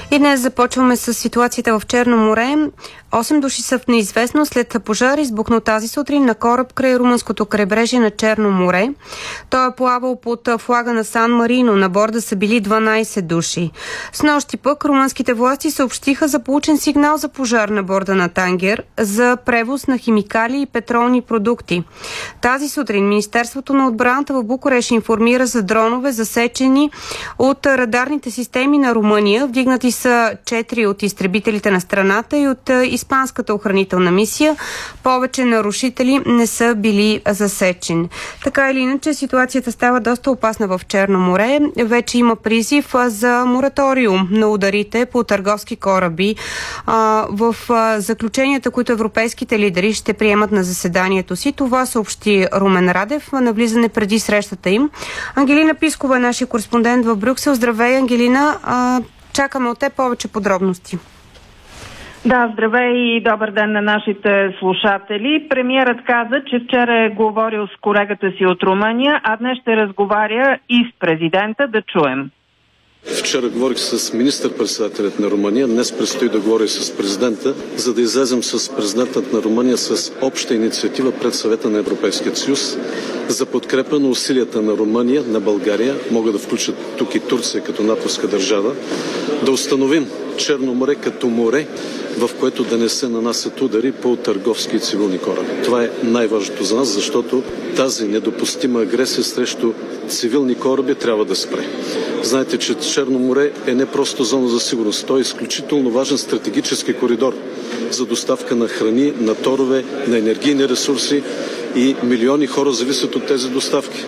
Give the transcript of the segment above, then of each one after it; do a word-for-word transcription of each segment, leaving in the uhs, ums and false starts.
И днес започваме с ситуацията в Черно море. Осем души са в неизвестност след пожар, избухнал тази сутрин на кораб край румънското крайбрежие на Черно море. Той е плавал под флага на Сан Марино. На борда са били дванайсет души. Снощи пък румънските власти съобщиха за получен сигнал за пожар на борда на тангер за превоз на химикали и петролни продукти. Тази сутрин Министерството на отбраната в Букурещ информира за дронове, засечени от радарните системи на Румъния. Вдигнати са четири от изтребителите на страната и от испанската охранителна мисия. Повече нарушители не са били засечени. Така или иначе, ситуацията става доста опасна в Черно море. Вече има призив за мораториум на ударите по търговски кораби. В заключенията, които европейските лидери ще приемат на заседанието си, това съобщи Румен Радев на влизане преди срещата им. Ангелина Пискова е нашия кореспондент в Брюксел. Здравей, Ангелина. Чакаме от теб повече подробности. Да, здравей и добър ден на нашите слушатели. Премиерът каза, че вчера е говорил с колегата си от Румъния, а днес ще разговаря и с президента. Да чуем. Вчера говорих с министър-председателят на Румъния, днес предстои да говоря с президента, за да излезем с президентът на Румъния с обща инициатива пред Съвета на Европейския съюз за подкрепа на усилията на Румъния, на България, могат да включат тук и Турция като натовска държава, да установим Черно море като море, в което да не се нанасят удари по търговски и цивилни кораби. Това е най-важното за нас, защото тази недопустима агресия срещу цивилни кораби трябва да спре. Знаете, че Черно море е не просто зона за сигурност, той е изключително важен стратегически коридор за доставка на храни, на торове, на енергийни ресурси и милиони хора зависят от тези доставки.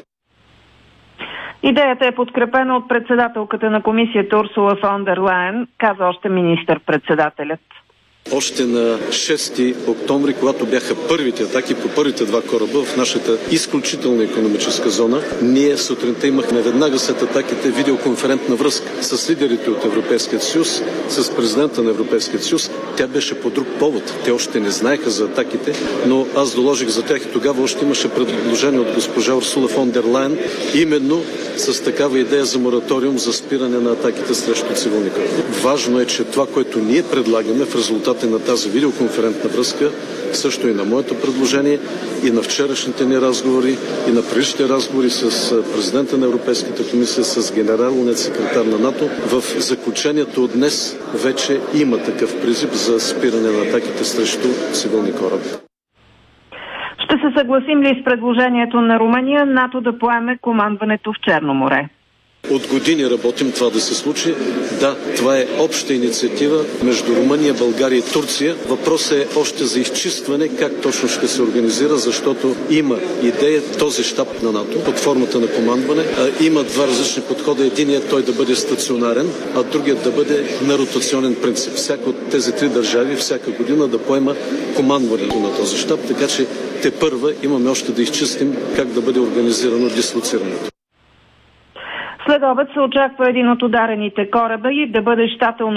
Идеята е подкрепена от председателката на комисията Урсула фон дер Лайен, каза още министър-председателят. Още на шести октомври, когато бяха първите атаки по първите два кораба в нашата изключителна икономическа зона, ние сутринта имахме веднага след атаките видеоконферентна връзка с лидерите от Европейския съюз, с президента на Европейския съюз. Тя беше по друг повод. Те още не знаеха за атаките, но аз доложих за тях и тогава още имаше предложение от госпожа Урсула фон дер Лайен, именно с такава идея за мораториум за спиране на атаките срещу цивилни кораби. Важно е, че това, което ние предлагаме в резултат на тази видеоконферентна връзка, също и на моето предложение, и на вчерашните ни разговори, и на предишните разговори с президента на Европейската комисия, с генералният секретар на НАТО. В заключението от днес вече има такъв призив за спиране на атаките срещу цивилни кораби. Ще се съгласим ли с предложението на Румъния НАТО да поеме командването в Черно море? От години работим това да се случи. Да, това е обща инициатива между Румъния, България и Турция. Въпросът е още за изчистване как точно ще се организира, защото има идея този щаб на НАТО под формата на командване. Има два различни подхода. Единият той да бъде стационарен, а другият да бъде на ротационен принцип. Всяка от тези три държави всяка година да поема командването на този щаб, така че тепърва имаме още да изчистим как да бъде организирано дислоцирането. След обед се очаква един от ударените кораби да бъде щателно